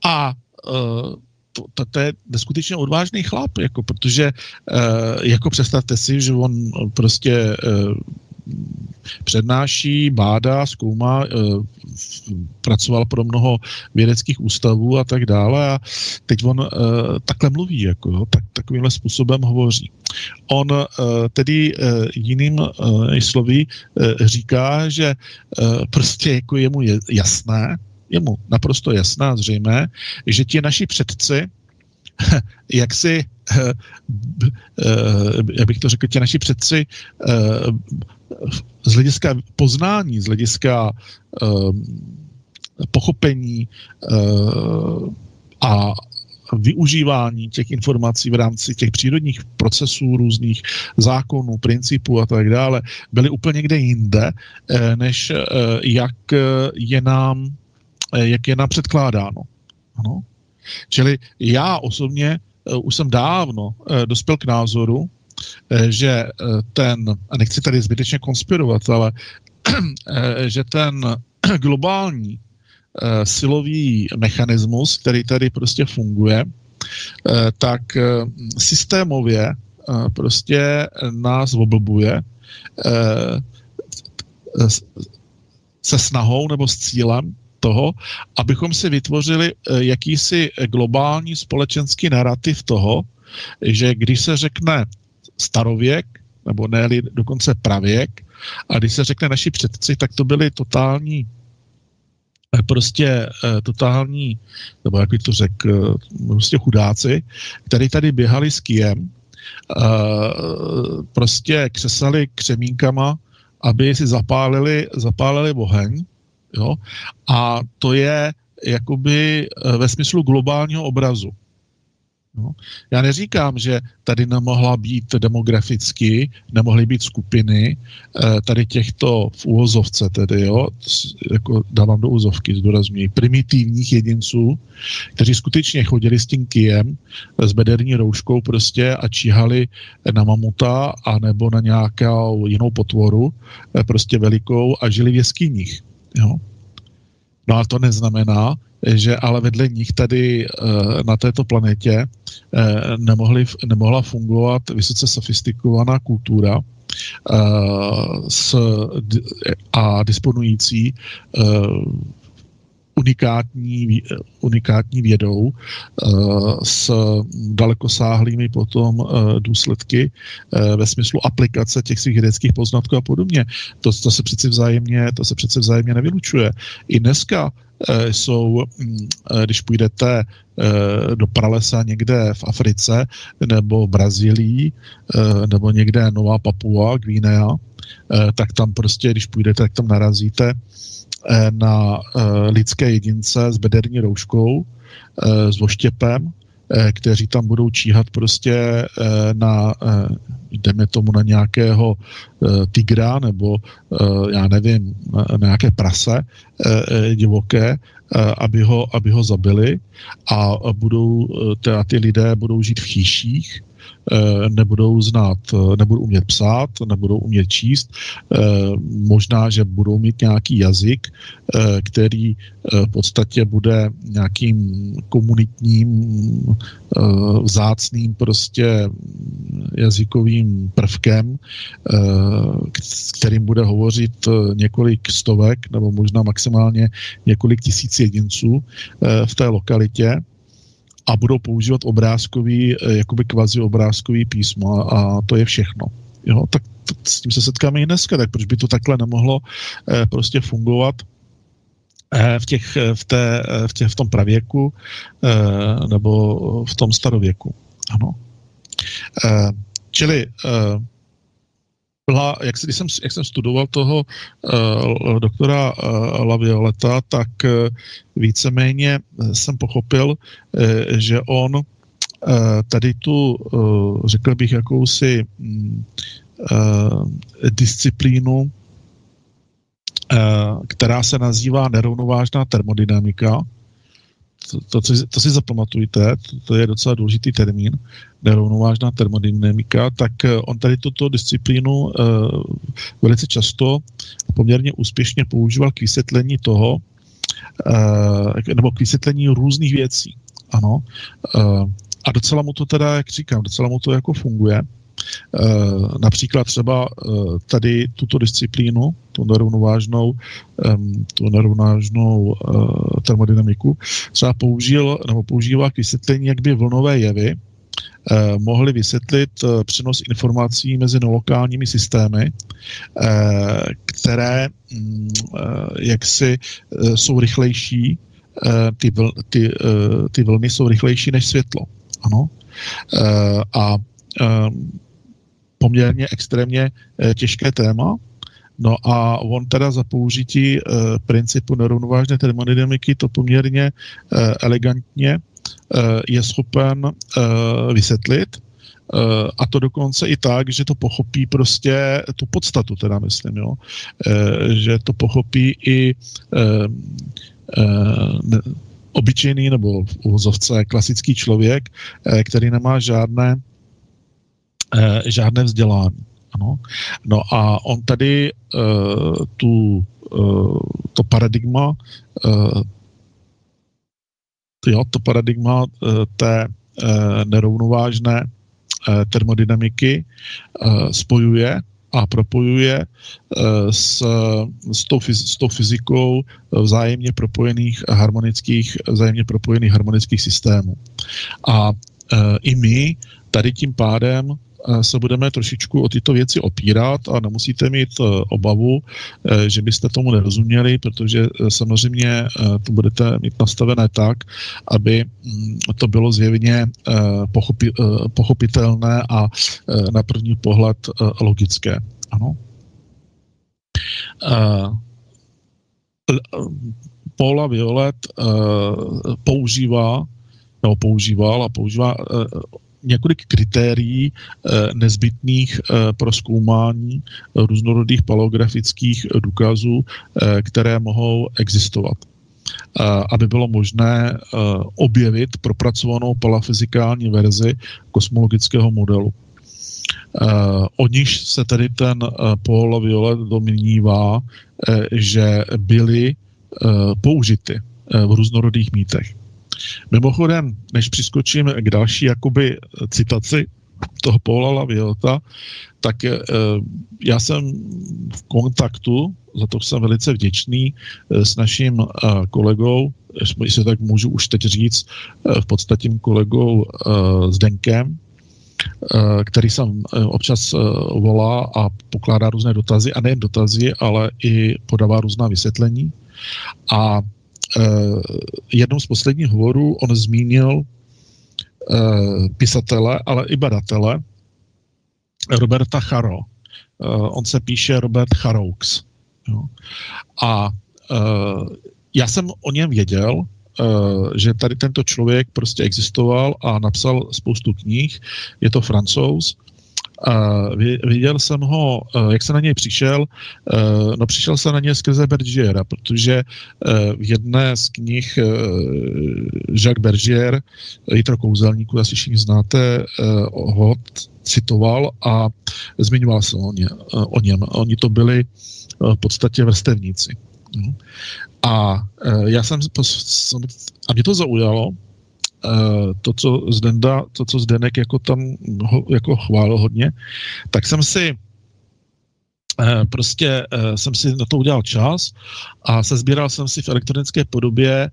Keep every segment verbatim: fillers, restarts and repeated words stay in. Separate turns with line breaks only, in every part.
A to, to, to je neskutečně odvážný chlap, jako, protože jako představte si, že on prostě přednáší, bádá, zkoumá, pracoval pro mnoho vědeckých ústavů a tak dále a teď on takhle mluví, jako, jo, tak, takovýmhle způsobem hovoří. On tedy jiným slovy říká, že prostě jako je mu jasné, je mu naprosto jasné a zřejmé, že ti naši předci jak si, jak bych to řekl, ti naši předci z hlediska poznání, z hlediska pochopení a využívání těch informací v rámci těch přírodních procesů, různých zákonů, principů a tak dále, byly úplně někde jinde, než jak je nám, jak je nám předkládáno. Ano. Čili já osobně už jsem dávno dospěl k názoru, že ten, a nechci tady zbytečně konspirovat, ale že ten globální silový mechanismus, který tady prostě funguje, tak systémově prostě nás oblbuje se snahou nebo s cílem toho, abychom si vytvořili jakýsi globální společenský narrativ toho, že když se řekne starověk, nebo ne dokonce pravěk, a když se řekne naši předci, tak to byli totální prostě totální, nebo jak bych to řekl, prostě chudáci, kteří tady běhali s kijem, prostě křesali křemínkama, aby si zapálili, zapálili oheň, jo? A to je jakoby ve smyslu globálního obrazu. No. Já neříkám, že tady nemohla být demograficky, nemohly být skupiny tady těchto v úvozovce, tedy, jo, jako dávám do úvozovky, zdůrazňuji, primitivních jedinců, kteří skutečně chodili s tím kijem, s bederní rouškou prostě a číhali na mamuta a nebo na nějakou jinou potvoru, prostě velikou a žili v jeskyních. Jo. No a to neznamená, že ale vedle nich tady na této planetě nemohly, nemohla fungovat vysoce sofistikovaná kultura s, a disponující unikátní, unikátní vědou s dalekosáhlými potom důsledky ve smyslu aplikace těch svých vědeckých poznatků a podobně. To, to se přece vzájemně, to se přece vzájemně nevylučuje. I dneska jsou, když půjdete do pralesa někde v Africe nebo v Brazílii nebo někde Nová Papua, Guinea, tak tam prostě, když půjdete, tak tam narazíte na lidské jedince s bederní rouškou, s voštěpem, kteří tam budou číhat prostě na, jdeme tomu, na nějakého tigra nebo já nevím, na nějaké prase divoké, aby ho, aby ho zabili a budou, teda ty lidé budou žít v chýších, nebudou znát, nebudou umět psát, nebudou umět číst, možná, že budou mít nějaký jazyk, který v podstatě bude nějakým komunitním, vzácným prostě jazykovým prvkem, s kterým bude hovořit několik stovek nebo možná maximálně několik tisíc jedinců v té lokalitě. A budou používat obrázkový, jakoby kvazi obrázkový písmo a to je všechno. Jo? Tak to, s tím se setkáme i dneska, tak proč by to takhle nemohlo eh, prostě fungovat eh, v, těch, v, té, v, těch, v tom pravěku eh, nebo v tom starověku. Ano. Eh, čili eh, byla, jak, když jsem, jak jsem studoval toho uh, doktora uh, Lavioleta, tak uh, víceméně jsem pochopil, uh, že on uh, tady tu, uh, řekl bych, jakousi um, uh, disciplínu, uh, která se nazývá nerovnovážná termodynamika. To, to, to si zapamatujte, to, to je docela důležitý termín, nerovnovážná termodynamika, tak on tady tuto disciplínu uh, velice často poměrně úspěšně používal k vysvětlení toho, nebo k vysvětlení různých věcí. Ano. A docela mu to teda, jak říkám, docela mu to jako funguje. Například třeba tady tuto disciplínu, tu nerovnovážnou, tu nerovnovážnou termodynamiku, třeba použil nebo používá k vysvětlení, jak by vlnové jevy mohly vysvětlit přenos informací mezi nelokálními systémy, které jaksi jsou rychlejší, ty, vl, ty, ty vlny jsou rychlejší než světlo. Ano. A poměrně extrémně těžké téma. No a on teda za použití principu nerovnovážné termodynamiky to poměrně elegantně je schopen vysvětlit, a to dokonce i tak, že to pochopí prostě tu podstatu, teda myslím, jo? Že to pochopí i obyčejný nebo v uvozovce klasický člověk, který nemá žádné žádné vzdělání. Ano. No a on tady tu to paradigma Jo, to paradigma té nerovnovážné termodynamiky spojuje a propojuje s, s, tou, s tou fyzikou vzájemně propojených harmonických, vzájemně propojených harmonických systémů. A i my tady tím pádem se budeme trošičku o tyto věci opírat a nemusíte mít obavu, že byste tomu nerozuměli, protože samozřejmě to budete mít nastavené tak, aby to bylo zjevně pochopi, pochopitelné a na první pohled logické. Ano. Paul Viollet používá, nebo používal a používá několik kritérií nezbytných pro zkoumání různorodých paleografických důkazů, které mohou existovat. Aby bylo možné objevit propracovanou palafyzikální verzi kosmologického modelu. O níž se tedy ten Paul Viollet domnívá, že byly použity v různorodých mýtech. Mimochodem, než přiskočím k další jakoby citaci toho Paula Violleta, tak e, já jsem v kontaktu, za to jsem velice vděčný, e, s naším e, kolegou, jestli tak můžu už teď říct, e, v podstatě kolegou e, Zdenkem, e, který jsem e, občas e, volá a pokládá různé dotazy, a nejen dotazy, ale i podává různá vysvětlení. A Uh, jednou z posledních hovorů on zmínil uh, pisatele, ale i badatele Roberta Charo. Uh, on se píše Robert Charoux. Jo. A uh, já jsem o něm věděl, uh, že tady tento člověk prostě existoval a napsal spoustu knih. Je to Francouz. Uh, viděl jsem ho, uh, jak se na něj přišel, uh, no přišel se na něj skrze Bergiera, protože uh, v jedné z knih uh, Jacques Bergier, Jitro kouzelníků, asi všichni znáte, uh, ho citoval a zmiňoval se o, ně, uh, o něm. Oni to byli uh, v podstatě vrstevníci. Uh. A uh, já jsem, a mě to zaujalo, to, co Zdenda, to, co Zdenek jako tam ho, jako chválil hodně, tak jsem si prostě jsem si na to udělal čas a sesbíral jsem si v elektronické podobě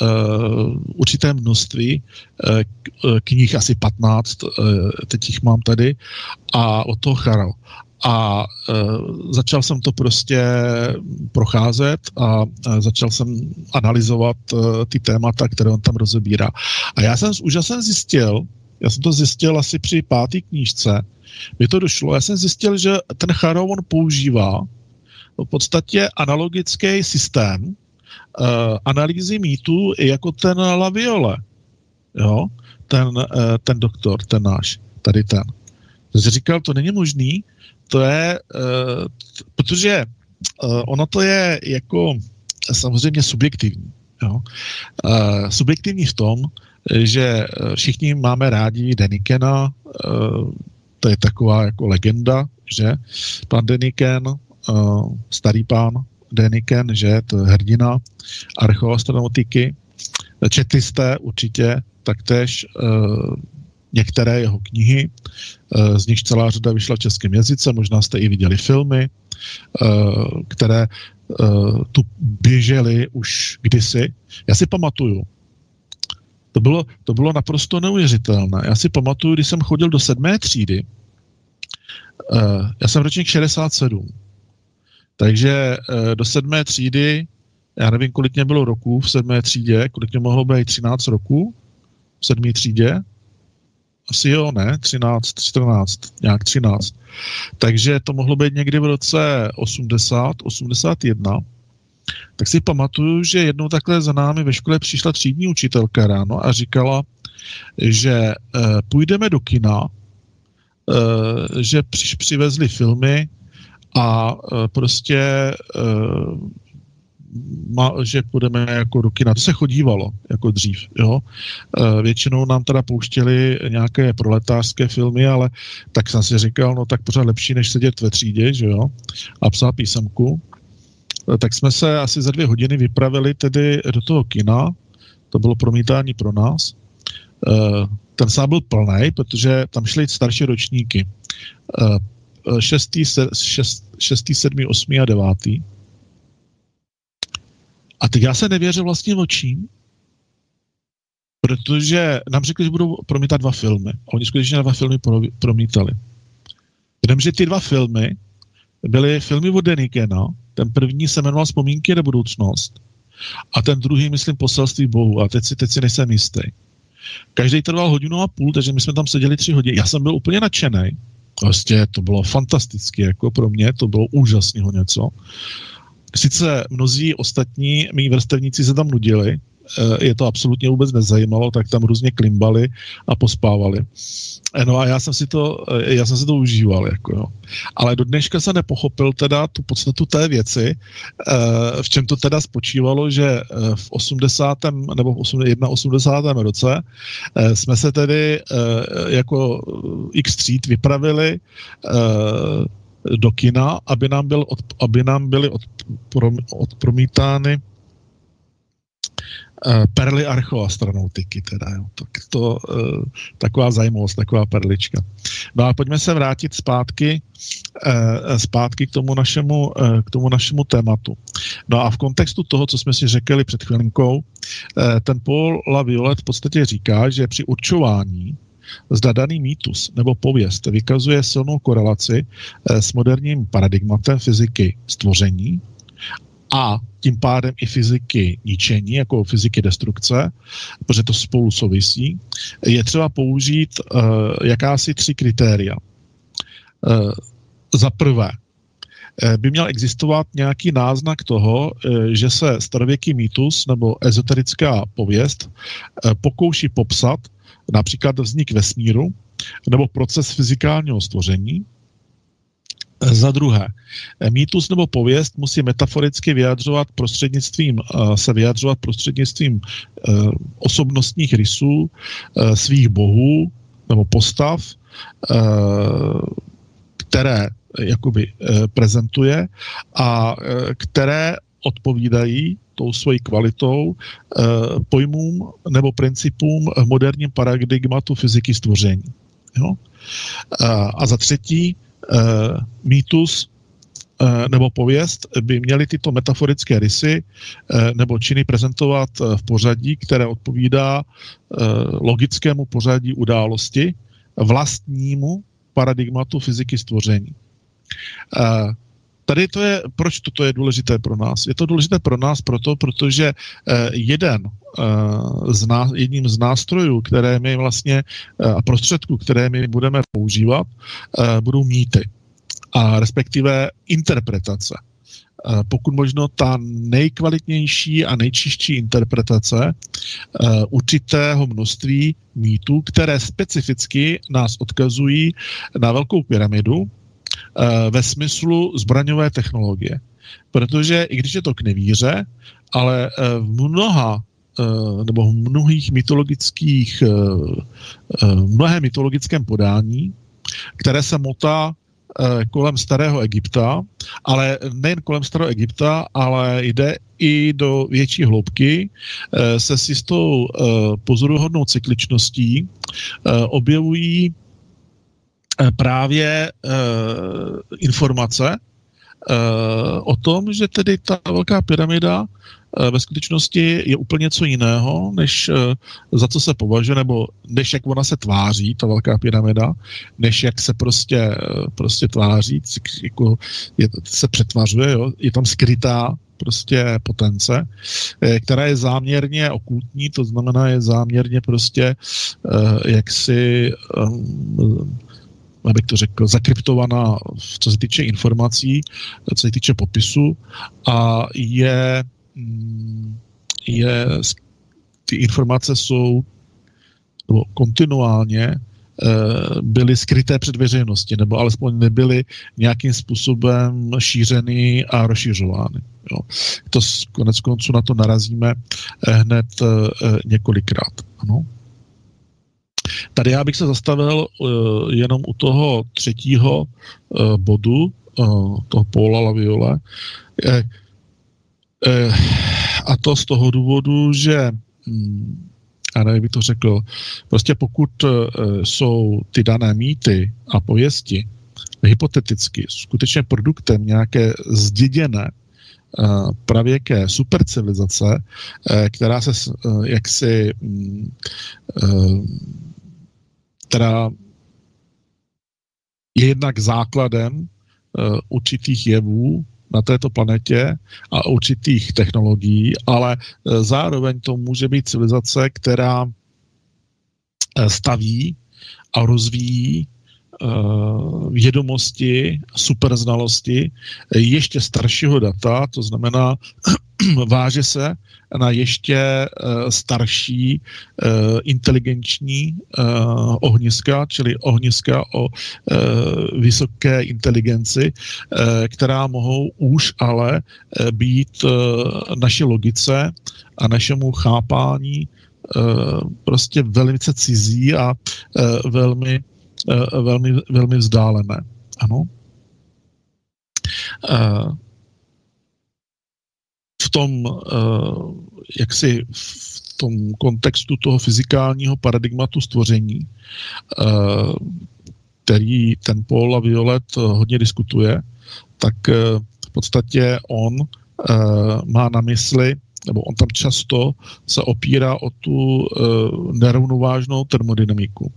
určité množství knih, asi patnáct, teď jich mám tady, a od toho Charo. A e, začal jsem to prostě procházet a e, začal jsem analyzovat e, ty témata, které on tam rozebírá. A já jsem s úžasem zjistil, já jsem to zjistil asi při páté knížce, mi to došlo, já jsem zjistil, že ten Charo on používá v podstatě analogický systém e, analýzy mýtů jako ten Laviole, jo, ten, e, ten doktor, ten náš, tady ten. Takže říkal, to není možný, to je, uh, protože uh, ono to je jako samozřejmě subjektivní. Jo? Uh, subjektivní v tom, že všichni máme rádi Denikena, uh, to je taková jako legenda, že? Pan Deniken, uh, starý pán, Däniken, že to je hrdina archeoastronautiky. Četli jste určitě taktéž uh, některé jeho knihy, uh, z nich celá řada vyšla v českém jazyce, možná jste i viděli filmy, uh, které uh, tu běžely už kdysi. Já si pamatuju, to bylo, to bylo naprosto neuvěřitelné. Já si pamatuju, když jsem chodil do sedmé třídy, uh, já jsem ročník šedesát sedm, takže uh, do sedmé třídy, já nevím, kolik mě bylo roků v sedmé třídě, kolik mě mohlo být třináct roků v sedmé třídě. Asi jo, ne? třináct, čtrnáct, nějak třináct. Takže to mohlo být někdy v roce osmdesát, osmdesát jedna. Tak si pamatuju, že jednou takhle za námi ve škole přišla třídní učitelka ráno a říkala, že e, půjdeme do kina, e, že při, přivezli filmy a e, prostě e, Ma, že půjdeme jako do kina. To se chodívalo, jako dřív, jo. E, většinou nám teda pouštěli nějaké proletářské filmy, ale tak jsem si říkal, no tak pořád lepší, než sedět ve třídě, že jo, a psát písemku. E, tak jsme se asi za dvě hodiny vypravili tedy do toho kina, to bylo promítání pro nás. E, ten sál byl plný, protože tam šly starší ročníky. E, šestý, se, šest, šestý, sedmý, osmý a devátý. A teď já se nevěřil vlastním očím, protože nám řekli, že budou promítat dva filmy. A oni skutečně dva filmy promítali. Jenomže ty dva filmy byly filmy od Dänikena. Ten první se jmenoval Vzpomínky na budoucnost. A ten druhý, myslím, Poselství Bohu. A teď si, teď si nejsem jistý. Každý trval hodinu a půl, takže my jsme tam seděli tři hodiny. Já jsem byl úplně nadšenej. Prostě to bylo fantastické, jako pro mě, to bylo úžasného něco. Sice mnozí ostatní mý vrstevníci se tam nudili, je to absolutně vůbec nezajímalo, tak tam různě klimbali a pospávali. No a já jsem si to, já jsem si to užíval, jako jo. Ale do dneška se nepochopil teda tu podstatu té věci, v čem to teda spočívalo, že v osmdesátém nebo v osmdesátém roce jsme se tedy jako X Street vypravili do kina, aby nám, byl od, aby nám byly od, prom, odpromítány uh, perly archeoastronautiky, teda, jo. Tak to uh, taková zajímavost, taková perlička. No a pojďme se vrátit zpátky, uh, zpátky k tomu našemu, uh, k tomu našemu tématu. No a v kontextu toho, co jsme si řekli před chvilinkou, uh, ten Paul LaViolette v podstatě říká, že při určování zda daný mýtus nebo pověst vykazuje silnou korelaci s moderním paradigmatem fyziky stvoření a tím pádem i fyziky ničení, jako fyziky destrukce, protože to spolu souvisí, je třeba použít uh, jakási tři kritéria. Uh, za prvé, by měl existovat nějaký náznak toho, že se starověký mýtus nebo ezoterická pověst pokouší popsat například vznik vesmíru nebo proces fyzikálního stvoření. Za druhé, mýtus nebo pověst musí metaforicky vyjadřovat prostřednictvím, se vyjadřovat prostřednictvím osobnostních rysů svých bohů nebo postav, které jakoby prezentuje a které odpovídají tou svojí kvalitou eh, pojmům nebo principům v moderním paradigmatu fyziky stvoření. Jo? Eh, a za třetí, eh, mýtus eh, nebo pověst by měly tyto metaforické rysy eh, nebo činy prezentovat eh, v pořadí, které odpovídá eh, logickému pořadí události vlastnímu paradigmatu fyziky stvoření. Eh, Tady to je, proč toto je důležité pro nás? Je to důležité pro nás proto, protože jeden z nás, jedním z nástrojů, které my vlastně a prostředků, které my budeme používat, budou mýty a respektive interpretace. Pokud možno ta nejkvalitnější a nejčistší interpretace určitého množství mýtů, které specificky nás odkazují na Velkou pyramidu, ve smyslu zbraňové technologie. Protože i když je to k nevíře, ale v mnoha nebo v mnohých mytologických, mnohé mytologickém podání, které se motá kolem starého Egypta, ale nejen kolem starého Egypta, ale jde i do větší hloubky, se s jistou pozoruhodnou cykličností objevují právě informace o tom, že tedy ta velká pyramida ve skutečnosti je úplně něco jiného, než za co se považuje, nebo než jak ona se tváří, ta velká pyramida, než jak se prostě, prostě tváří, jako je, se přetvařuje, jo? Je tam skrytá prostě potence, která je záměrně okultní, to znamená je záměrně prostě jaksi, abych to řekl, zakryptovaná, co se týče informací, co se týče popisu, a je je, ty informace jsou nebo kontinuálně byly skryté před veřejností, nebo alespoň nebyly nějakým způsobem šířeny a rozšiřovány. Jo. To konec konců na to narazíme hned několikrát. Ano. Tady já bych se zastavil jenom u toho třetího bodu, toho Paula Laviole, a to z toho důvodu, že, a nevím, bych to řekl, prostě pokud jsou ty dané mýty a pověsti hypoteticky skutečně produktem nějaké zděděné pravěké supercivilizace, která se jaksi, která je jednak základem určitých jevů na této planetě a určitých technologií, ale zároveň to může být civilizace, která staví a rozvíjí vědomosti, superznalosti ještě staršího data, to znamená, váže se na ještě starší inteligenční ohniska, čili ohniska o vysoké inteligenci, která mohou už ale být naší logice a našemu chápání prostě velice cizí a velmi velmi, velmi vzdálené. Ano. V tom, jaksi v tom kontextu toho fyzikálního paradigmatu stvoření, který ten Paul Laviolette hodně diskutuje, tak v podstatě on má na mysli, nebo on tam často se opírá o tu nerovnovážnou termodynamiku.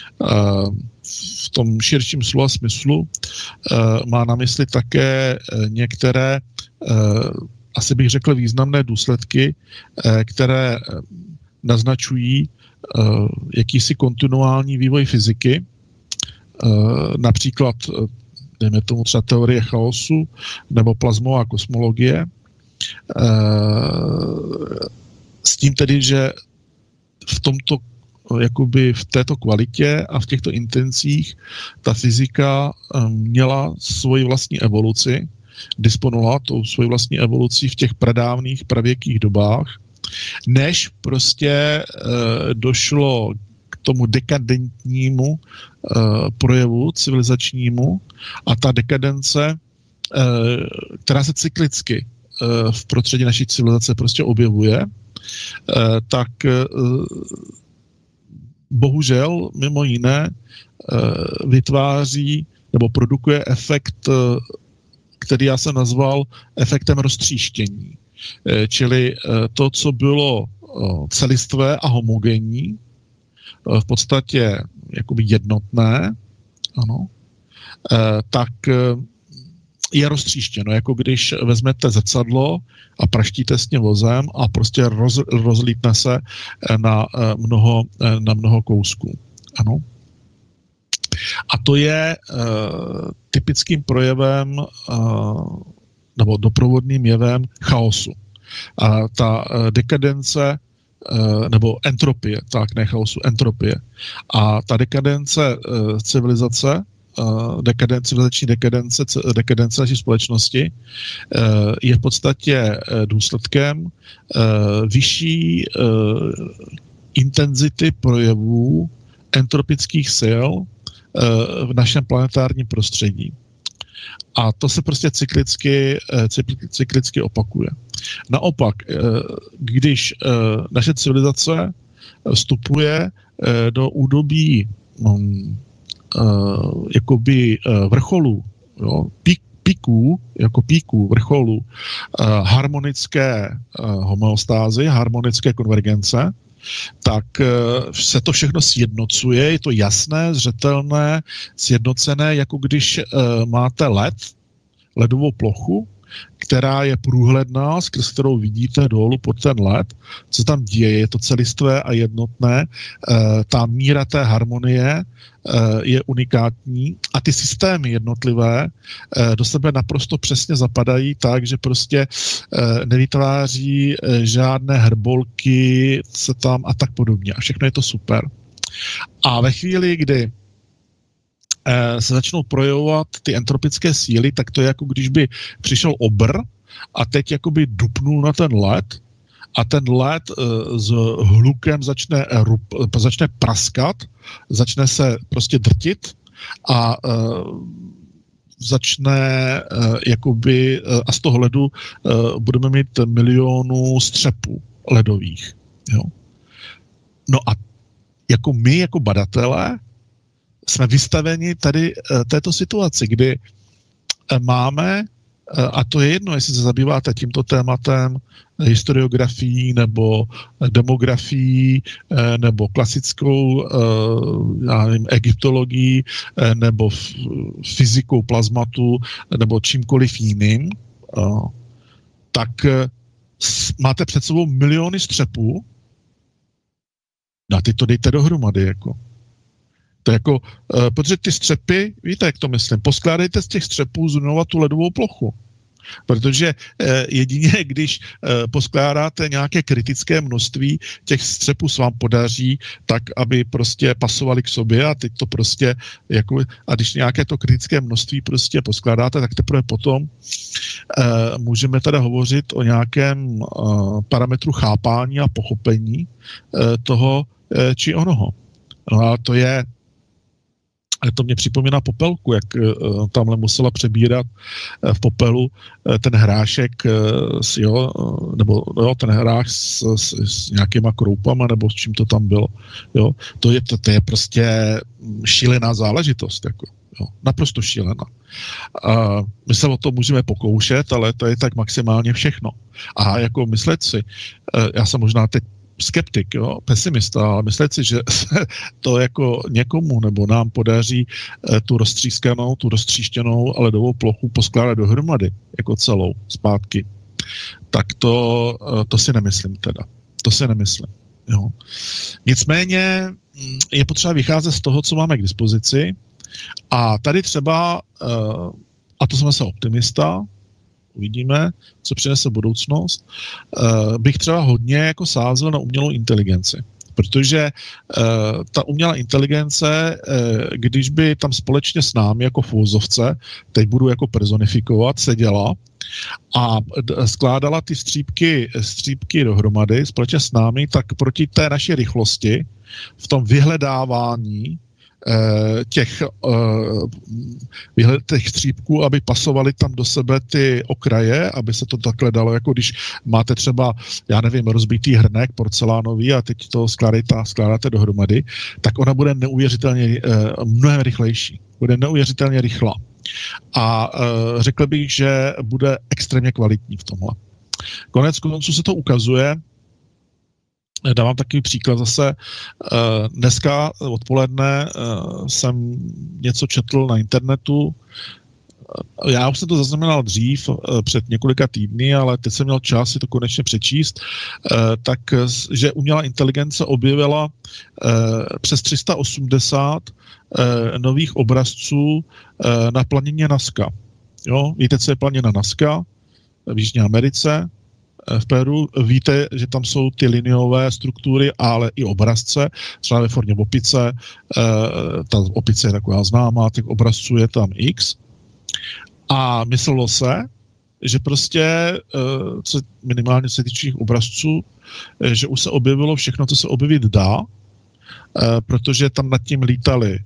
V tom širším slova smyslu má na mysli také některé, asi bych řekl, významné důsledky, které naznačují jakýsi kontinuální vývoj fyziky, například, dejme tomu třeba teorie chaosu nebo plazmová kosmologie, s tím tedy, že v tomto jakoby v této kvalitě a v těchto intencích ta fyzika měla svoji vlastní evoluci, disponovala tou svoji vlastní evolucí v těch pradávných pravěkých dobách, než prostě e, došlo k tomu dekadentnímu e, projevu civilizačnímu a ta dekadence, e, která se cyklicky e, v prostředí naší civilizace prostě objevuje, e, tak e, bohužel mimo jiné vytváří nebo produkuje efekt, který já jsem nazval efektem roztříštění. Čili to, co bylo celistvé a homogenní, v podstatě jakoby jednotné, ano, tak je roztříštěno, jako když vezmete zrcadlo a praštíte s ním vozem a prostě roz, rozlítne se na mnoho, na mnoho kousků. Ano. A to je uh, typickým projevem uh, nebo doprovodným jevem chaosu. A ta uh, dekadence uh, nebo entropie, tak ne chaosu, entropie. A ta dekadence uh, civilizace, dekadence, civilizační dekadence, dekadence naší společnosti je v podstatě důsledkem vyšší intenzity projevů entropických sil, v našem planetárním prostředí. A to se prostě cyklicky, cyklicky opakuje. Naopak, když naše civilizace vstupuje do údobí um, uh, jakoby uh, vrcholů, jo, pík, píků, jako píků, vrcholů, uh, harmonické uh, homeostázy, harmonické konvergence, tak uh, se to všechno sjednocuje, je to jasné, zřetelné, sjednocené, jako když uh, máte led, ledovou plochu, která je průhledná, skrz kterou vidíte dolů pod ten led, co tam děje, je to celistvé a jednotné, e, ta míra té harmonie e, je unikátní a ty systémy jednotlivé e, do sebe naprosto přesně zapadají tak, že prostě e, nevytváří e, žádné hrbolky se tam a tak podobně a všechno je to super. A ve chvíli, kdy se začnou projevovat ty entropické síly, tak to je jako když by přišel obr a teď jakoby dupnul na ten led a ten led s hlukem začne, začne praskat, začne se prostě drtit a začne jakoby a z toho ledu budeme mít milionu střepů ledových. Jo? No a jako my, jako badatelé, jsme vystaveni tady této situaci, kdy máme, a to je jedno, jestli se zabýváte tímto tématem, historiografií nebo demografií nebo klasickou já nevím, egyptologií nebo fyzikou plazmatu nebo čímkoliv jiným, tak máte před sebou miliony střepů a ty to dejte dohromady, jako. To jako, uh, protože ty střepy, víte, jak to myslím, poskládejte z těch střepů znova tu ledovou plochu. Protože uh, jedině, když uh, poskládáte nějaké kritické množství, těch střepů se vám podaří tak, aby prostě pasovali k sobě a teď to prostě, jako, a když nějaké to kritické množství prostě poskládáte, tak teprve potom uh, můžeme teda hovořit o nějakém uh, parametru chápání a pochopení uh, toho uh, či onoho. No a to je to mě připomíná popelku, jak uh, tamhle musela přebírat uh, v popelu uh, ten hrášek, uh, s, jo, uh, nebo jo, ten hrách s, s, s nějakýma kroupama, nebo s čím to tam bylo. Jo. To, je, to, to je prostě šílená záležitost. Jako, jo. Naprosto šílená. Uh, my se o to můžeme pokoušet, ale to je tak maximálně všechno. A jako myslet si, uh, já jsem možná teď skeptik, jo, pesimista, ale myslet si, že to jako někomu nebo nám podaří tu roztřískanou, tu roztříštěnou ledovou plochu poskládat dohromady, jako celou, zpátky, tak to, to si nemyslím teda. To si nemyslím. Jo. Nicméně je potřeba vycházet z toho, co máme k dispozici a tady třeba, a to jsem zase optimista, uvidíme, co přinese budoucnost, uh, bych třeba hodně jako sázel na umělou inteligenci. Protože uh, ta umělá inteligence, uh, když by tam společně s námi jako v uvozovce, teď budu jako personifikovat, seděla a skládala ty střípky, střípky dohromady společně s námi, tak proti té naší rychlosti v tom vyhledávání těch, těch střípků, aby pasovaly tam do sebe ty okraje, aby se to takhle dalo, jako když máte třeba, já nevím, rozbitý hrnek porcelánový a teď to skládáte, skládáte dohromady, tak ona bude neuvěřitelně mnohem rychlejší. Bude neuvěřitelně rychlá. A řekl bych, že bude extrémně kvalitní v tomhle. Konec konců se to ukazuje. Dávám takový příklad zase. Dneska odpoledne jsem něco četl na internetu. Já už jsem to zaznamenal dřív, před několika týdny, ale teď jsem měl čas si to konečně přečíst, tak, že umělá inteligence objevila přes tři sta osmdesát nových obrazců na planině Nazca. Jo? Víte, co je planina Nazca v Jižní Americe? V Peru. Víte, že tam jsou ty liniové struktury, ale i obrazce, třeba ve formě opice. Ta opice je taková známá, těch obrazců je tam X. A myslelo se, že prostě, co minimálně se týče obrazců, že už se objevilo všechno, co se objevit dá, protože tam nad tím lítali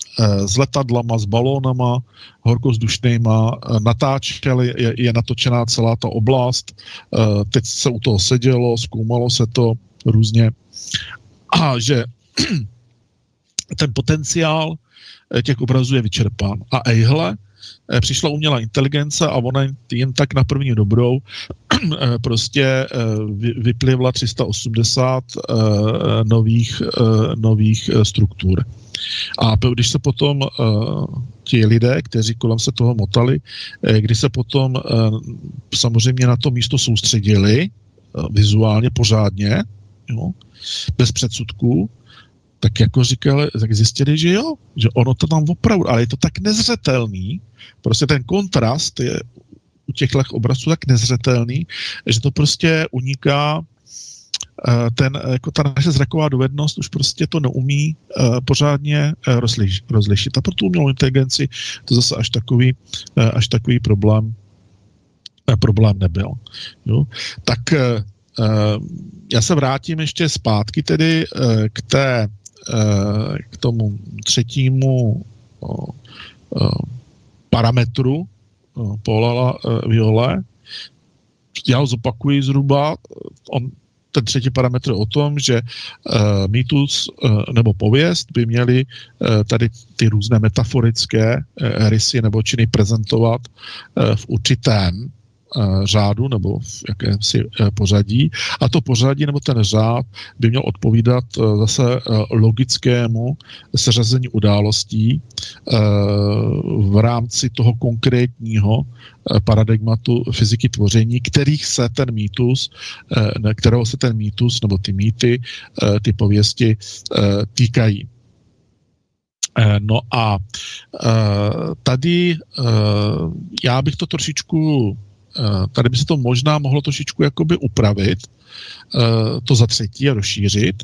s letadlama, s balónama horkozdušnýma, natáčeli, je, je natočená celá ta oblast, teď se u toho sedělo, zkoumalo se to různě a že ten potenciál těch obrazů je vyčerpán. A ejhle, přišla umělá inteligence a ona jen tak na první dobrou prostě vyplivla tři sta osmdesát nových, nových struktur. A když se potom ti lidé, kteří kolem se toho motali, když se potom samozřejmě na to místo soustředili vizuálně pořádně, jo, bez předsudků, tak jako říkali, tak zjistili, že jo, že ono to tam opravdu, ale je to tak nezřetelný, prostě ten kontrast je u těchto obrazů tak nezřetelný, že to prostě uniká ten, jako ta naše zraková dovednost už prostě to neumí uh, pořádně uh, rozliš, rozlišit. A pro tu umělou inteligenci to zase až takový, uh, až takový problém, uh, problém nebyl. Jo? Tak uh, já se vrátím ještě zpátky tedy uh, k té uh, k tomu třetímu uh, uh, parametru uh, Paula uh, Viole. Já ho zopakuji zhruba. On ten třetí parametr je o tom, že uh, mýtus uh, nebo pověst by měly uh, tady ty různé metaforické uh, rysy nebo činy prezentovat uh, v určitém uh, řádu nebo v jakémsi uh, pořadí. A to pořadí nebo ten řád by měl odpovídat uh, zase uh, logickému seřazení událostí uh, v rámci toho konkrétního paradigmatu fyziky tvoření, kterých se ten mýtus, kterého se ten mýtus nebo ty mýty, ty pověsti týkají. No a tady já bych to trošičku, tady by se to možná mohlo trošičku jakoby upravit, to za třetí a rozšířit,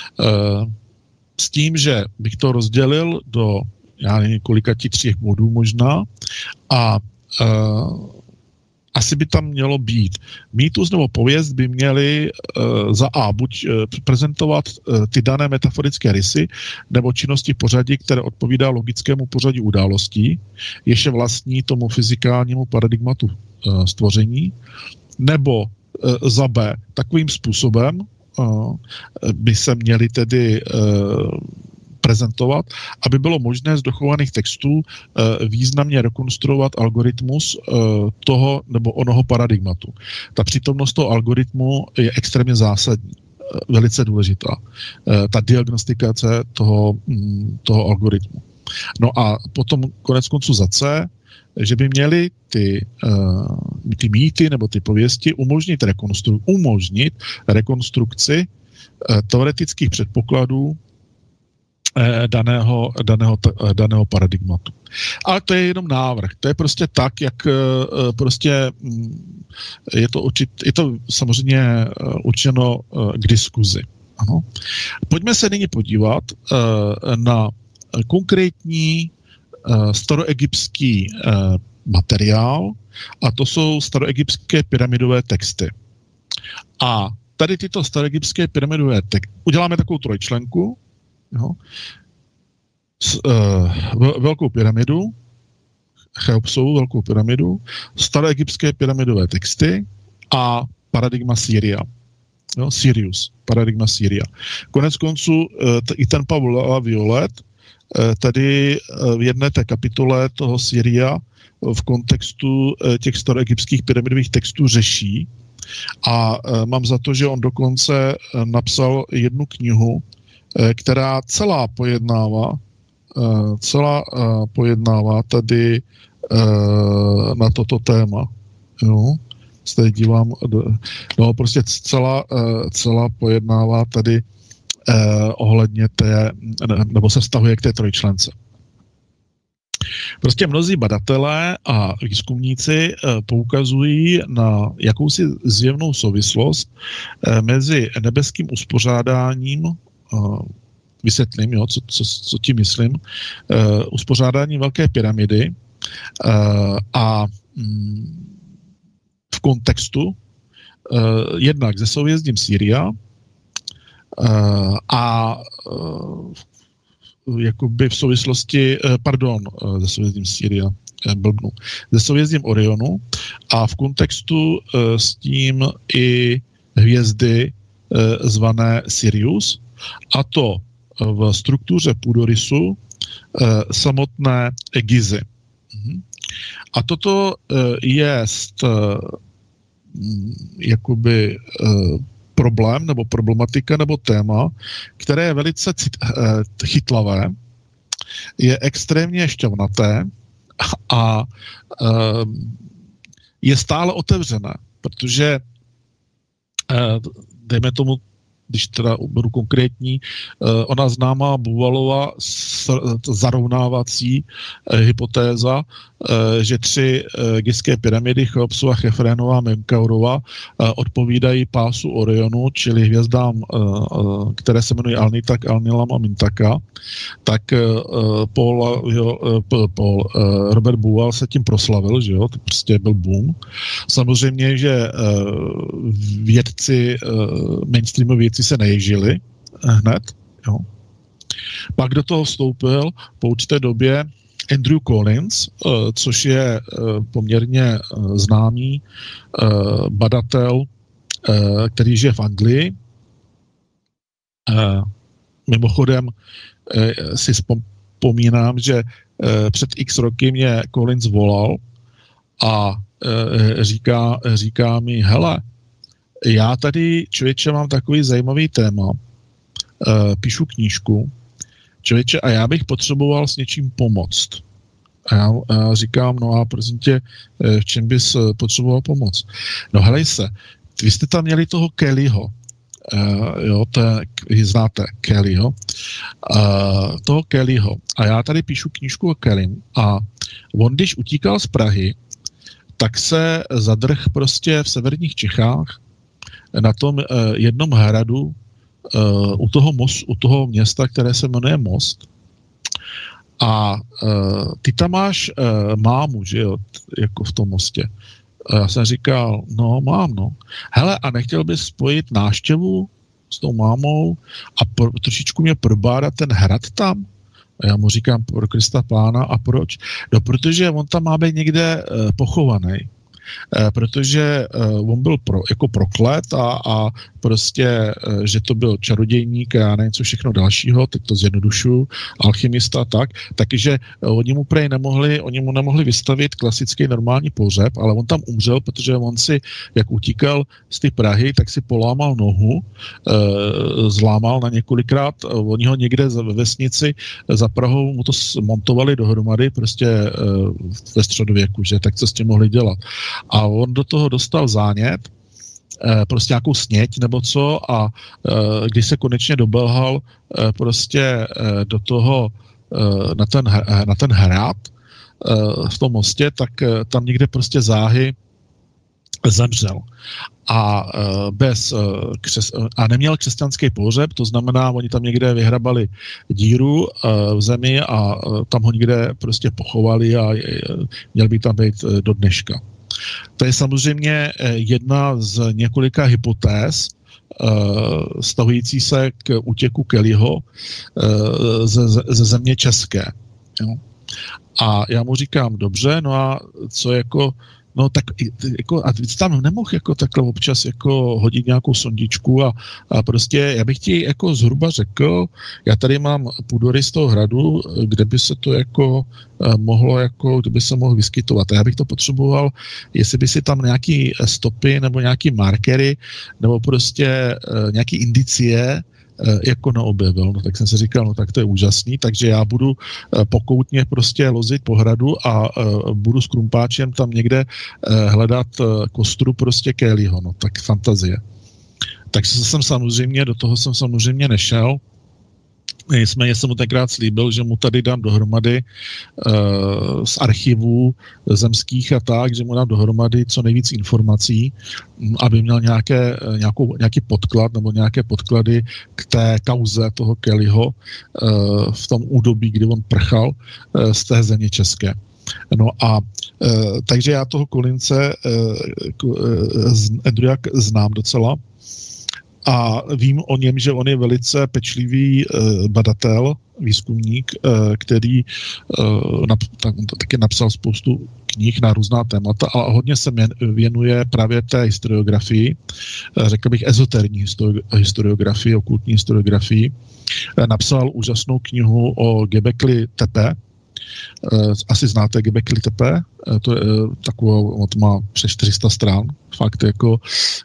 s tím, že bych to rozdělil do, já nevím, několika ti třech bodů možná a Uh, asi by tam mělo být. Mýtus nebo pověst by měly uh, za A buď uh, prezentovat uh, ty dané metaforické rysy nebo činnosti pořadí, které odpovídá logickému pořadí událostí, jež je vlastní tomu fyzikálnímu paradigmatu uh, stvoření, nebo uh, za B takovým způsobem uh, by se měly tedy uh, prezentovat, aby bylo možné z dochovaných textů e, významně rekonstruovat algoritmus e, toho nebo onoho paradigmatu. Ta přítomnost toho algoritmu je extrémně zásadní, e, velice důležitá. E, ta diagnostikace toho, m, toho algoritmu. No a potom konec konců za C, že by měly ty, e, ty mýty nebo ty pověsti umožnit, rekonstru, umožnit rekonstrukci e, teoretických předpokladů daného, daného, daného paradigmatu. Ale to je jenom návrh. To je prostě tak, jak prostě je to, určit, je to samozřejmě určeno k diskuzi. Ano. Pojďme se nyní podívat na konkrétní staroegyptský materiál a to jsou staroegyptské pyramidové texty. A tady tyto staroegyptské pyramidové texty, uděláme takovou trojčlenku, jo, s, uh, velkou pyramidu, Cheopsovu velkou pyramidu, staroegyptské pyramidové texty a paradigma Syria. Jo, Sirius, paradigma Syria. Konec konců t- i ten Paul Violet tady v jedné té kapitole toho Syria v kontextu těch staroegyptských pyramidových textů řeší a mám za to, že on dokonce napsal jednu knihu, která celá pojednává, celá pojednává tady na toto téma. Jo? Se tady dívám, no prostě celá, celá pojednává tady ohledně té, nebo se vztahuje k té trojčlence. Prostě mnozí badatelé a výzkumníci poukazují na jakousi zjevnou souvislost mezi nebeským uspořádáním, vysvětlím, jo, co, co, co tím myslím, uspořádání Velké pyramidy a v kontextu jednak se souhvězdím Syria a jakoby v souvislosti, pardon, ze sovětním Sýria, blbnu, ze sovětním Orionu a v kontextu s tím i hvězdy zvané Sirius, a to v struktuře půdorysu samotné Gizy. A toto je jakoby problém nebo problematika nebo téma, které je velice chytlavé, je extrémně šťavnaté a je stále otevřené, protože dejme tomu, když teda budu konkrétní, ona známá Buvalova zarovnávací hypotéza, že tři gizské pyramidy, Cheopsova, Chefrénova a Menkaurova, odpovídají pásu Orionu, čili hvězdám, které se jmenují Alnitak, Alnilam a Mintaka, tak Paul, jo, Paul, Robert Buval se tím proslavil, že jo, to prostě byl boom. Samozřejmě, že vědci, mainstreamoví vědci se neježili hned, jo. Pak do toho vstoupil po určité době Andrew Collins, což je poměrně známý badatel, který žije v Anglii. Mimochodem si vzpomínám, že před x roky mě Collins volal a říká, říká mi, hele, já tady, člověče, mám takový zajímavý téma, píšu knížku, člověče, a já bych potřeboval s něčím pomoct. A já, a já říkám, no a prosím tě, v čem bys potřeboval pomoct? No helej se, vy jste tam měli toho Kellyho, uh, jo, to je, znáte Kellyho, uh, toho Kellyho. A já tady píšu knížku o Kellym a on, když utíkal z Prahy, tak se zadrh prostě v severních Čechách na tom uh, jednom hradu uh, u, toho most, u toho města, které se jmenuje Most. A uh, ty tam máš uh, mámu, že jo, t- jako v tom Mostě. A já jsem říkal, no mám, no. Hele, a nechtěl bys spojit návštěvu s tou mámou a pro, trošičku mě probádat ten hrad tam? A já mu říkám, pro Krista pána, a proč? No, protože on tam má být někde uh, pochovaný. Uh, protože uh, on byl pro, jako proklet a, a prostě, uh, že to byl čarodějník a já nevím, co všechno dalšího, teď to zjednodušuju, alchymista, tak, takže uh, oni mu prej nemohli, oni mu nemohli vystavit klasický normální pohřeb, ale on tam umřel, protože on si, jak utíkal z ty Prahy, tak si polámal nohu, uh, zlámal na několikrát, uh, oni ho někde ve vesnici za Prahou mu to montovali dohromady, prostě uh, ve středověku, že, tak co s tím mohli dělat. A on do toho dostal zánět, prostě nějakou sněť nebo co, a když se konečně dobelhal prostě do toho, na ten, na ten hrad v tom Mostě, tak tam někde prostě záhy zemřel. A, bez, křes, a neměl křesťanský pohřeb, to znamená, oni tam někde vyhrabali díru v zemi a tam ho někde prostě pochovali a měl by tam být do dneška. To je samozřejmě jedna z několika hypotéz stavující se k útěku Kellyho ze, ze země české. Jo. A já mu říkám, dobře, no a co jako, no tak jako, a ty tam nemohl jako takhle občas jako hodit nějakou sondičku a, a prostě já bych ti jako zhruba řekl, já tady mám půdorys toho hradu, kde by se to jako mohlo jako, kde by se mohl vyskytovat. A já bych to potřeboval, jestli by si tam nějaký stopy nebo nějaký markery nebo prostě nějaký indicie jako neobjevil. No tak jsem si říkal, no tak to je úžasný, takže já budu pokoutně prostě lozit po hradu a budu s krumpáčem tam někde hledat kostru prostě Kellyho, no tak fantazie. Takže jsem samozřejmě, do toho jsem samozřejmě nešel, nicméně jsem mu tenkrát slíbil, že mu tady dám dohromady uh, z archivů zemských a tak, že mu dám dohromady co nejvíc informací, aby měl nějaké, nějakou, nějaký podklad nebo nějaké podklady k té kauze toho Kellyho uh, v tom údobí, kdy on prchal uh, z té země české. No a uh, takže já toho Collinse uh, uh, Andrewa znám docela a vím o něm, že on je velice pečlivý badatel, výzkumník, který taky napsal spoustu knih na různá témata, ale hodně se věnuje právě té historiografii, řekl bych ezoterní historiografii, okultní historiografii. Napsal úžasnou knihu o Göbekli Tepe. Asi znáte Göbekli Tepe, to je takovou, to má přes čtyři sta stran, fakt jako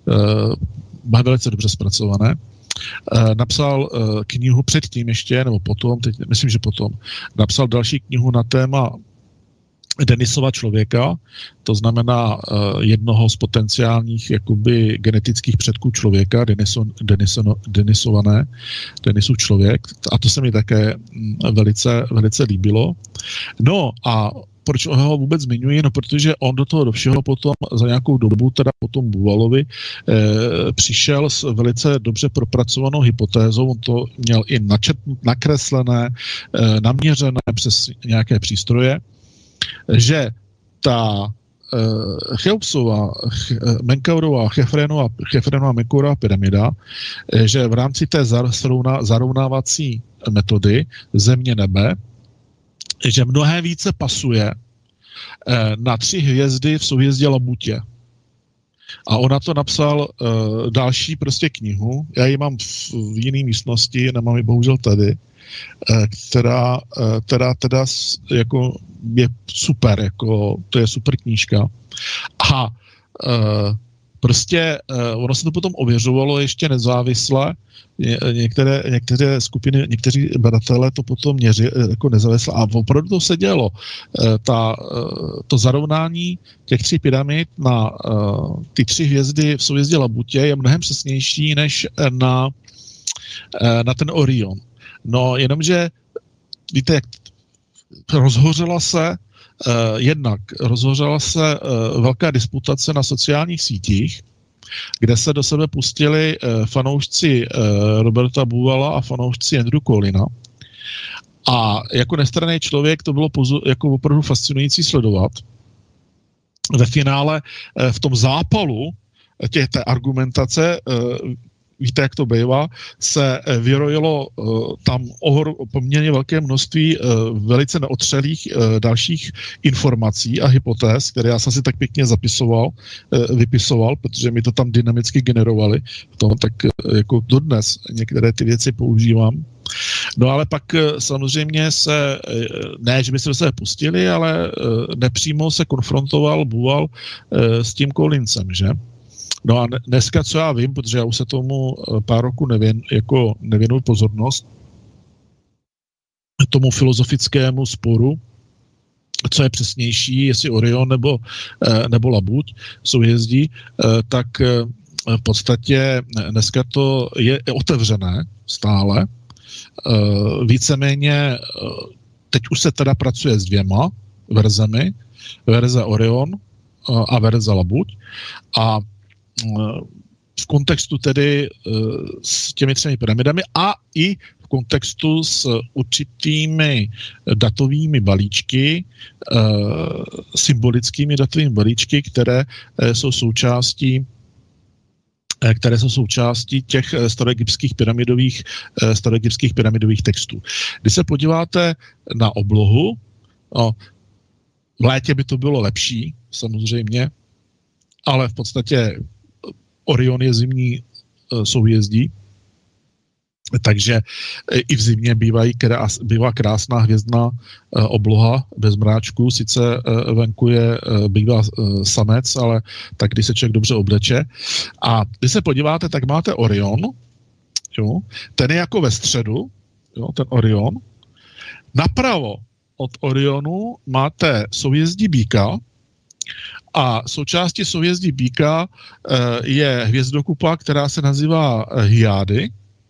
má velice dobře zpracované. Napsal knihu předtím ještě, nebo potom, teď myslím, že potom, napsal další knihu na téma Denisova člověka, to znamená jednoho z potenciálních jakoby genetických předků člověka, Deniso, Deniso, Denisované, Denisův člověk, a to se mi také velice, velice líbilo. No a proč ho vůbec zmiňuji? No, protože on do toho do všeho potom za nějakou dobu, teda potom Buvalovi, e, přišel s velice dobře propracovanou hypotézou, on to měl i načet, nakreslené, e, naměřené přes nějaké přístroje, že ta e, Cheopsova, ch, Menkaurová, Chefrenova, Chefrenova Menkaurová pyramida, e, že v rámci té zarovna, zarovnávací metody země-nebe, že mnohem více pasuje eh, na tři hvězdy v souhvězdí Labutě. A ona to napsal eh, další prostě knihu, já ji mám v, v jiné místnosti, nemám ji bohužel tady, eh, která, eh, která teda jako je super, jako to je super knížka. A eh, prostě eh, ono se to potom ověřovalo ještě nezávisle. Některé, některé skupiny, někteří badatelé to potom měří jako nezávisle a opravdu to se dělo. Ta, to zarovnání těch tří pyramid na ty tři hvězdy v souhvězdí Labutě je mnohem přesnější než na, na ten Orion. No jenomže, víte, jak rozhořela se jednak, rozhořela se velká disputace na sociálních sítích, kde se do sebe pustili uh, fanoušci uh, Roberta Buvala a fanoušci Andrew Collina. A jako nestranný člověk to bylo pozu- jako opravdu fascinující sledovat. Ve finále uh, v tom zápalu tě, té argumentace, uh, víte, jak to bývá, se vyrojilo uh, tam ohor, poměrně velké množství uh, velice neotřelých uh, dalších informací a hypotéz, které já jsem si tak pěkně zapisoval, uh, vypisoval, protože mi to tam dynamicky generovali, v tom, tak uh, jako dodnes některé ty věci používám. No ale pak uh, samozřejmě se, uh, ne, že by se do sebe pustili, ale uh, nepřímo se konfrontoval Buval uh, s tím Collinsem, že? No a dneska, co já vím, protože já už se tomu pár roku nevěn, jako nevěnuji pozornost, tomu filozofickému sporu, co je přesnější, jestli Orion nebo, nebo Labuť souhvězdí, tak v podstatě dneska to je otevřené stále. Víceméně teď už se teda pracuje s dvěma verzemi, verze Orion a verze Labuť. A v kontextu tedy s těmi třemi pyramidami a i v kontextu s určitými datovými balíčky, symbolickými datovými balíčky, které jsou součástí které jsou součástí těch staroegyptských pyramidových, staroegyptských pyramidových textů. Když se podíváte na oblohu, no, v létě by to bylo lepší, samozřejmě, ale v podstatě Orion je zimní souhvězdí, takže i v zimě bývají krás, bývá krásná hvězdná obloha bez mráčku, sice venku je bývá samec, ale tak když se člověk dobře obleče. A když se podíváte, tak máte Orion, jo, ten je jako ve středu, jo, ten Orion. Napravo od Orionu máte souhvězdí Býka, a součástí souhvězdí Býka je hvězdokupa, která se nazývá Hyády.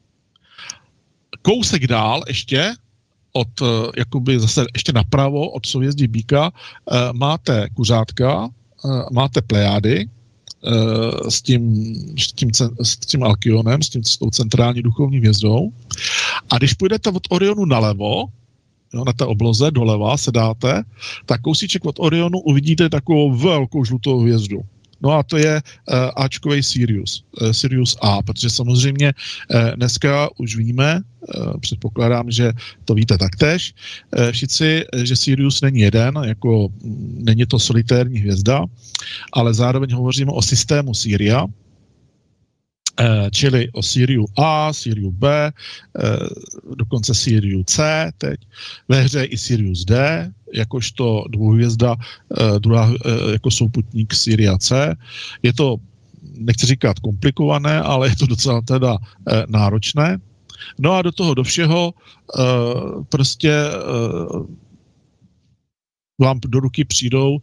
Kousek dál ještě, od, jakoby zase ještě napravo od souhvězdí Býka, máte kuřátka, máte Plejády s tím, s tím, s tím Alkyonem, s, tím, s tou centrální duchovní hvězdou. A když půjdete od Orionu nalevo, jo, na té obloze doleva se dáte, tak kousíček od Orionu uvidíte takovou velkou žlutou hvězdu. No a to je uh, Ačkovej Sirius, uh, Sirius A, protože samozřejmě uh, dneska už víme, uh, předpokládám, že to víte taktéž, uh, všichni, že Sirius není jeden, jako není to solitérní hvězda, ale zároveň hovoříme o systému Siria, čili o Siriu A, Siriu B, dokonce Siriu C teď. Ve hře je i Sirius D, jakožto dvouhvězda, druhá jako souputník Siria C. Je to, nechci říkat komplikované, ale je to docela teda náročné. No a do toho do všeho prostě vám do ruky přijdou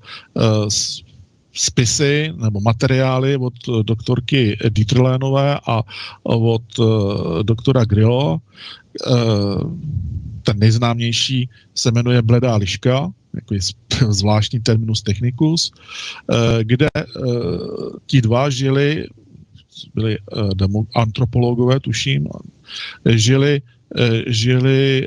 spisy nebo materiály od doktorky Dieterlénové a od doktora Grillo. Ten nejznámější se jmenuje Bledá liška, jako je zvláštní terminus technicus, kde ti dva žili, byli antropologové, tuším, žili, žili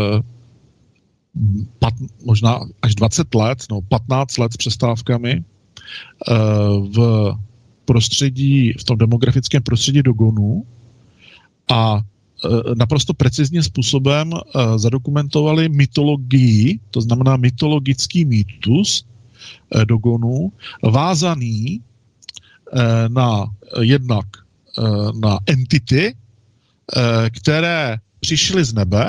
pat, možná až dvacet let, no patnáct let s přestávkami v prostředí, v tom demografickém prostředí Dogonu a naprosto precizním způsobem zadokumentovali mytologii, to znamená mytologický mýtus Dogonu, vázaný na jednak na entity, které přišly z nebe,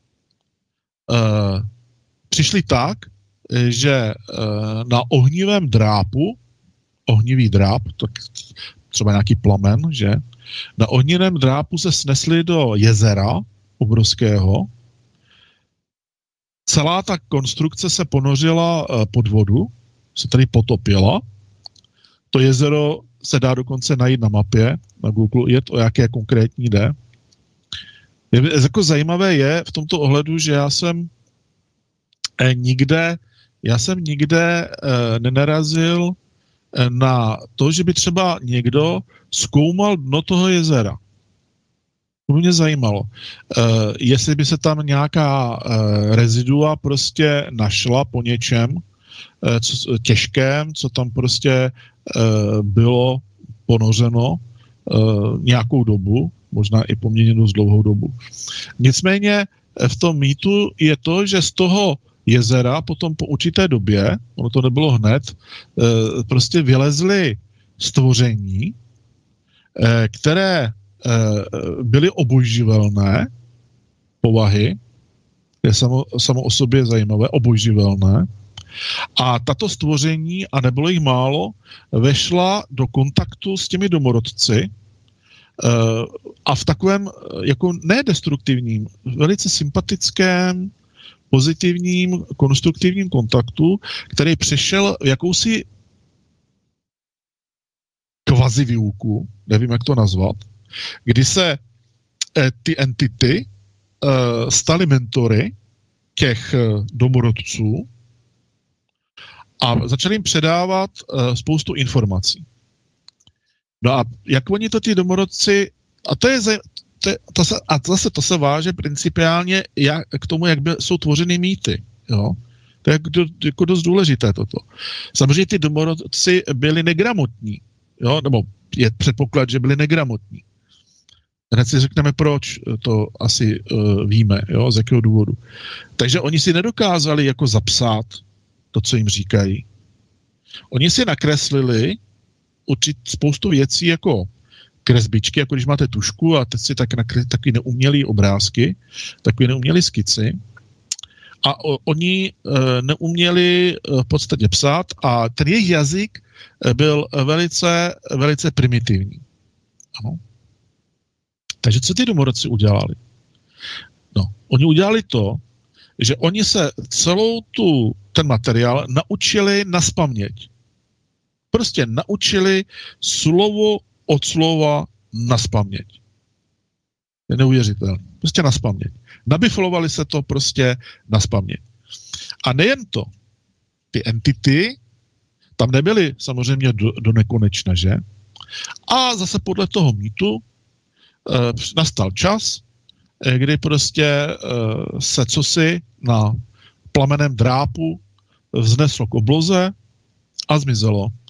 přišly tak, že na ohnivém drápu, ohnivý dráp, tak třeba nějaký plamen, že, na ohnivém drápu se snesli do jezera obrovského. Celá ta konstrukce se ponořila pod vodu, se tady potopila. To jezero se dá dokonce najít na mapě, na Google, je to, jaké konkrétní jde. Je, jako zajímavé je v tomto ohledu, že já jsem eh, nikde Já jsem nikde e, nenarazil e, na to, že by třeba někdo zkoumal dno toho jezera. To by mě zajímalo. E, jestli by se tam nějaká e, rezidua prostě našla po něčem e, co, těžkém, co tam prostě e, bylo ponořeno e, nějakou dobu, možná i poměrně dost dlouhou dobu. Nicméně v tom mýtu je to, že z toho jezera potom po určité době, ono to nebylo hned, prostě vylezly stvoření, které byly obojživelné povahy, je samo, samo o sobě zajímavé, obojživelné, a tato stvoření, a nebylo jich málo, vešla do kontaktu s těmi domorodci a v takovém jako nedestruktivním, velice sympatickém, pozitivním, konstruktivním kontaktu, který přešel jakousi kvazi výuku, nevím, jak to nazvat, kdy se eh, ty entity eh, staly mentory těch eh, domorodců a začali jim předávat eh, spoustu informací. No a jak oni to ty domorodci, a to je zaj, To, to se, a zase to se váže principiálně jak, k tomu, jak by, jsou tvořeny mýty. Jo? To je do, jako dost důležité toto. Samozřejmě ty domorodci byli negramotní. Jo? Nebo je předpoklad, že byli negramotní. Hned si řekneme, proč, to asi uh, víme, jo? Z jakého důvodu. Takže oni si nedokázali jako zapsat to, co jim říkají. Oni si nakreslili určit spoustu věcí jako kresbičky, jako když máte tušku a teď si tak nakres, takový neumělý obrázky, takový neumělý skici a o, oni e, neuměli e, v podstatě psát a ten jejich jazyk e, byl velice, velice primitivní. Ano. Takže co ty domorodci udělali? No, oni udělali to, že oni se celou tu, ten materiál naučili naspaměť. Prostě naučili slovo od slova naspaměť. Je neuvěřitelné. Prostě naspaměť. Nabiflovali se to prostě naspaměť. A nejen to. Ty entity tam nebyly samozřejmě do, do nekonečna, že? A zase podle toho mýtu e, nastal čas, e, kdy prostě e, se cosi na plameném drápu vzneslo k obloze a zmizelo.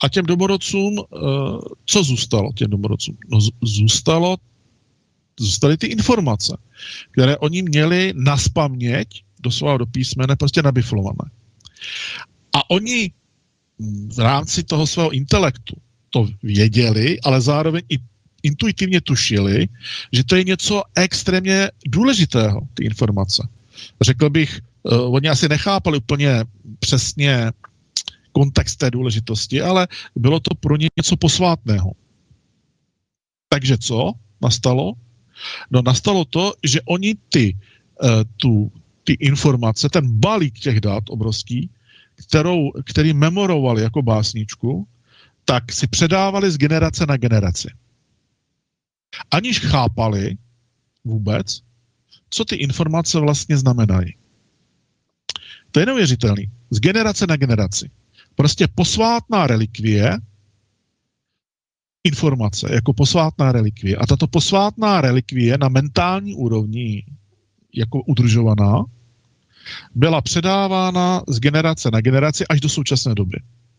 A těm domorodcům, co zůstalo těm domorodcům? No zůstalo, zůstaly ty informace, které oni měli naspaměť, doslova do písmene, prostě nabiflované. A oni v rámci toho svého intelektu to věděli, ale zároveň i intuitivně tušili, že to je něco extrémně důležitého, ty informace. Řekl bych, uh, oni asi nechápali úplně přesně kontext té důležitosti, ale bylo to pro ně něco posvátného. Takže co nastalo? No nastalo to, že oni ty, uh, tu, ty informace, ten balík těch dat obrovský, kterou, který memorovali jako básničku, tak si předávali z generace na generaci. Aniž chápali vůbec, co ty informace vlastně znamenají. To je neuvěřitelný. Z generace na generaci. Prostě posvátná relikvie, informace jako posvátná relikvie. A tato posvátná relikvie na mentální úrovni jako udržovaná byla předávána z generace na generaci až do současné doby.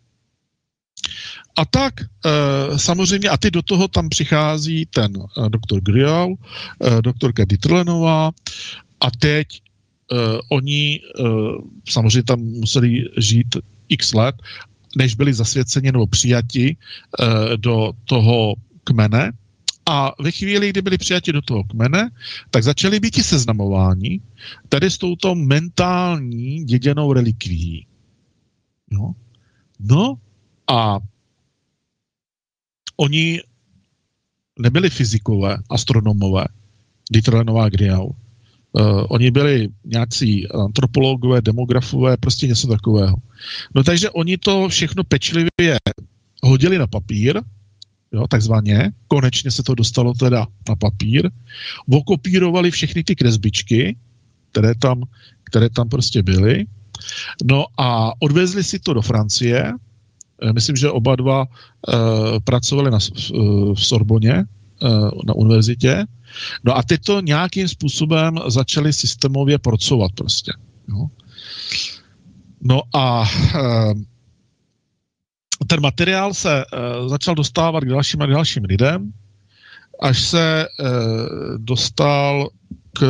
A tak e, samozřejmě, a ty do toho tam přichází ten e, doktor Griau, e, doktorka Dieterlenová a teď e, oni e, samozřejmě tam museli žít x let, než byli zasvěceni nebo přijati e, do toho kmene. A ve chvíli, kdy byli přijati do toho kmene, tak začali být i seznamováni tady s touto mentální děděnou relikvií. No, no a oni nebyli fyzikové, astronomové, Dieterlenová, Griau. Uh, oni byli nějací antropologové, demografové, prostě něco takového. No takže oni to všechno pečlivě hodili na papír, jo, takzvaně, konečně se to dostalo teda na papír, okopírovali všechny ty kresbičky, které tam, které tam prostě byly, no a odvezli si to do Francie. Myslím, že oba dva uh, pracovali na, uh, v Sorboně, uh, na univerzitě. No a ty to nějakým způsobem začali systémově pracovat prostě. No, no a uh, ten materiál se uh, začal dostávat k dalším a dalším lidem, až se uh, dostal k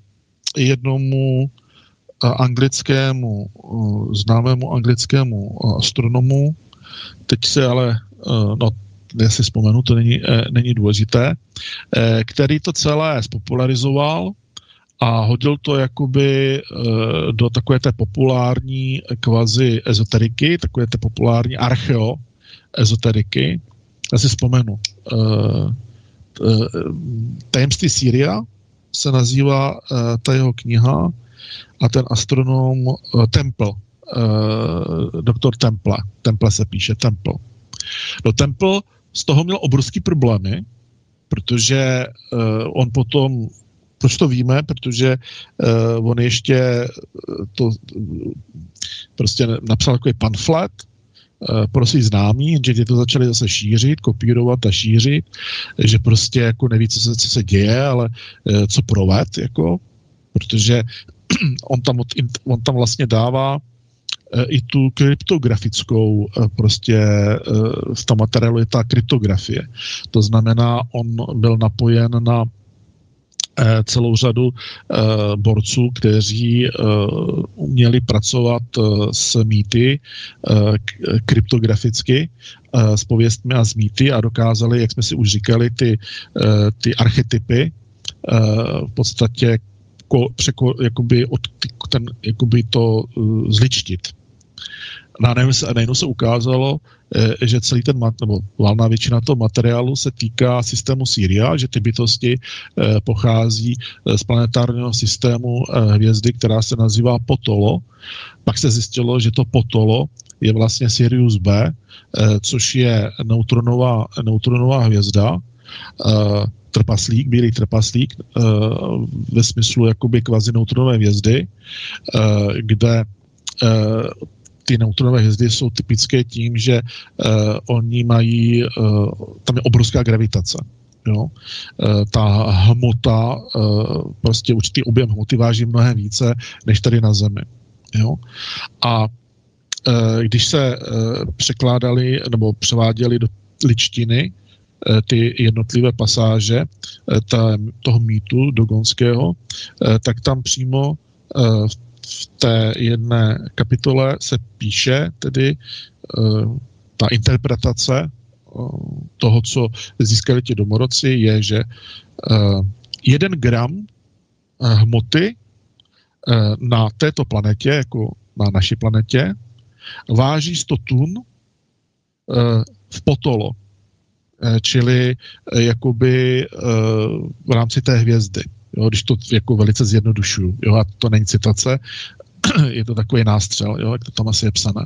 jednomu uh, anglickému, uh, známému anglickému uh, astronomu. Teď se ale, uh, no, já si vzpomenu, to není, uh, není důležité, uh, který to celé spopularizoval a hodil to jakoby uh, do takové té populární kvazi ezoteriky, takové té populární archeo ezoteriky. Já si vzpomenu. Uh, uh, Tajemství Sýria se nazývá uh, ta jeho kniha a ten astronom uh, Temple, uh, doktor Temple, Temple se píše, Temple. No Temple z toho měl obrovský problémy, protože uh, on potom, proč to víme, protože uh, on ještě to uh, prostě napsal takový pamflet uh, pro svý známí, že ty to začali zase šířit, kopírovat a šířit, že prostě jako neví, co se, co se děje, ale uh, co proved, jako, protože on tam, on tam vlastně dává uh, i tu kryptografickou uh, prostě uh, v tom materiálu je ta kryptografie. To znamená, on byl napojen na celou řadu uh, borců, kteří uh, uměli pracovat uh, s mýty uh, kryptograficky, uh, s pověstmi a s mýty a dokázali, jak jsme si už říkali, ty, uh, ty archetypy uh, v podstatě ko, překo, jakoby od, ten, jakoby to uh, zličtit. A najednou se ukázalo, že celý ten, nebo valná většina toho materiálu se týká systému Sýria, že ty bytosti pochází z planetárního systému hvězdy, která se nazývá Potolo. Pak se zjistilo, že to Potolo je vlastně Sirius B, což je neutronová, neutronová hvězda, trpaslík, bílý trpaslík, ve smyslu jakoby kvazi neutronové hvězdy, kde ty neutronové hvězdy jsou typické tím, že uh, oni mají, uh, tam je obrovská gravitace. Jo? Uh, ta hmota, uh, prostě určitý objem hmoty váží mnohem více, než tady na Zemi. Jo? A když se překládali nebo převáděli do ličtiny ty jednotlivé pasáže ta, toho mýtu dogonského, tak tam přímo v té jedné kapitole se píše tedy ta interpretace toho, co získali ti domorodci, je, že jeden gram hmoty na této planetě, jako na naší planetě, váží sto tun v potolo, čili jakoby v rámci té hvězdy. Jo, když to jako velice zjednodušuju. Jo, a to není citace, je to takový nástřel, jo, jak to tam asi je psané.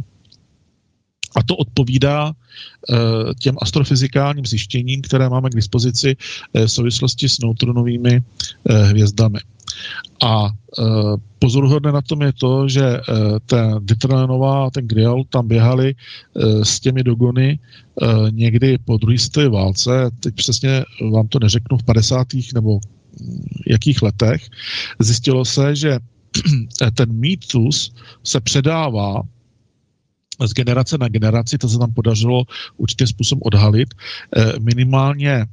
A to odpovídá uh, těm astrofyzikálním zjištěním, které máme k dispozici uh, v souvislosti s neutronovými uh, hvězdami. A uh, pozoruhodné na tom je to, že uh, ten Dieterlenová a ten Grial tam běhali uh, s těmi dogony uh, někdy po druhé světové válce, teď přesně vám to neřeknu, v padesátých nebo jakých letech. Zjistilo se, že ten mýtus se předává z generace na generaci, to se tam podařilo určitým způsobem odhalit, minimálně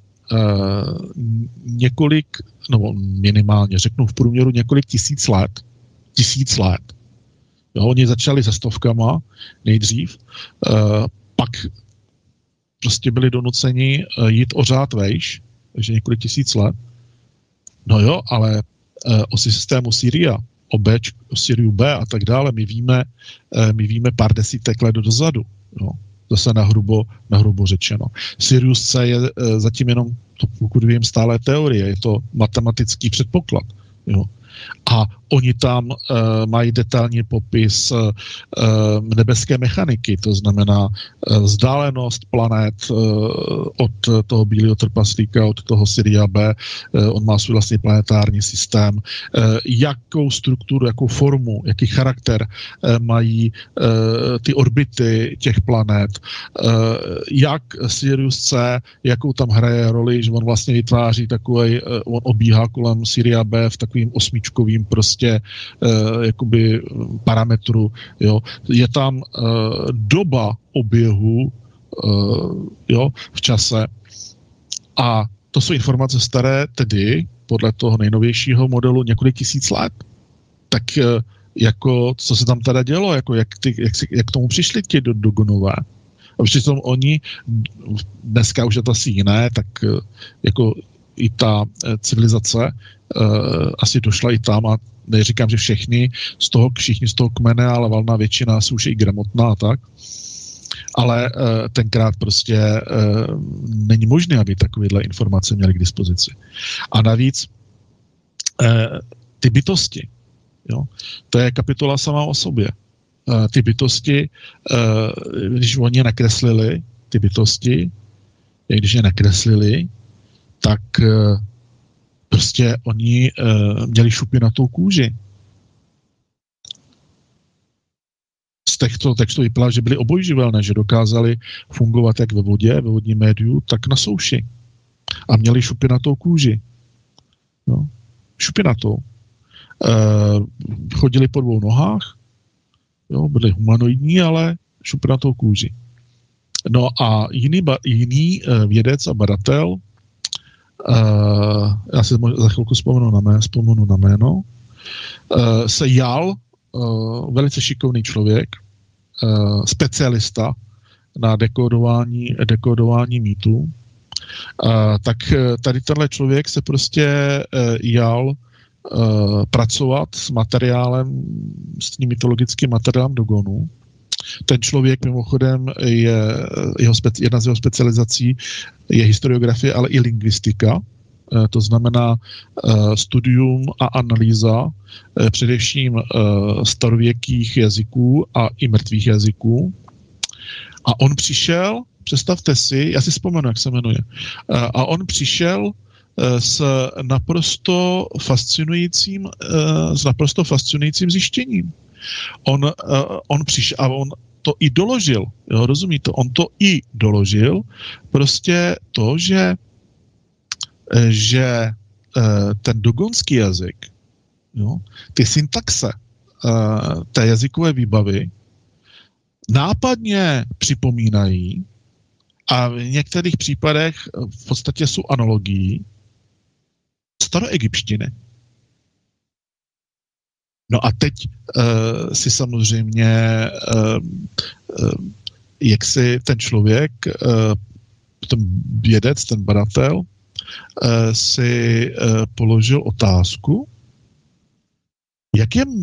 několik, nebo minimálně, řeknu v průměru několik tisíc let. Tisíc let. Jo, oni začali se stovkama nejdřív, pak prostě byli donuceni jít o řád vejš, takže několik tisíc let. No jo, ale o systému Syria, o, B, o Syriu B a tak dále, my víme, my víme pár desítek let dozadu. Jo. Zase nahrubo, nahrubo řečeno. Sirius C je zatím jenom, to, pokud vím, stále teorie, je to matematický předpoklad. Jo. A oni tam uh, mají detailní popis uh, nebeské mechaniky, to znamená uh, vzdálenost planet uh, od toho bílého trpaslíka, od toho Syria B, uh, on má svůj vlastní planetární systém, uh, jakou strukturu, jakou formu, jaký charakter uh, mají uh, ty orbity těch planet, uh, jak Sirius C, jakou tam hraje roli, že on vlastně vytváří takový, uh, on obíhá kolem Syria B v takovým osmičkovým prostě Uh, jakoby parametru, jo. Je tam uh, doba oběhu uh, jo, v čase a to jsou informace staré, tedy podle toho nejnovějšího modelu několik tisíc let. Tak uh, jako, co se tam teda dělo, jako jak, ty, jak, si, jak k tomu přišli ti do, dogonové. A přitom oni, dneska už je to asi jiné, tak uh, jako i ta uh, civilizace uh, asi došla i tam a neříkám, že všechny z toho, všichni z toho kmene, ale valná většina jsou už i gramotná a tak. Ale uh, tenkrát prostě uh, není možné, aby takovéhle informace měli k dispozici. A navíc uh, ty bytosti, jo, to je kapitola sama o sobě. Uh, ty bytosti, uh, když oni je nakreslili, ty bytosti, když je nakreslili, tak uh, prostě oni uh, měli šupinatou kůži. Z těchto textů vypadá, že byli obojživelné, že dokázali fungovat jak ve vodě, ve vodním médiu, tak na souši. A měli šupinatou kůži. No. Šupinatou. Uh, chodili po dvou nohách, jo, byli humanoidní, ale šupinatou kůži. No a jiný, ba- jiný uh, vědec a badatel, Uh, já si za chvilku vzpomenu na, mé, vzpomenu na jméno, uh, se jal, uh, velice šikovný člověk, uh, specialista na dekodování, dekodování mýtů, uh, tak tady tenhle člověk se prostě uh, jal uh, pracovat s materiálem, s tím mytologickým materiálem Dogonu. Ten člověk mimochodem je, jeho speci, jedna z jeho specializací je historiografie, ale i lingvistika. E, to znamená e, studium a analýza e, především e, starověkých jazyků a i mrtvých jazyků. A on přišel, představte si, já si vzpomenu, jak se jmenuje, e, a on přišel e, s naprosto fascinujícím, e, s naprosto fascinujícím zjištěním. On, uh, on přišel a on to i doložil, jo, rozumíte? On to i doložil, prostě to, že, že uh, ten dogonský jazyk, jo, ty syntaxe uh, té jazykové výbavy nápadně připomínají a v některých případech v podstatě jsou analogií staroegyptštiny. No a teď uh, si samozřejmě uh, uh, jak si ten člověk, uh, ten vědec, ten badatel, uh, si uh, položil otázku, jak je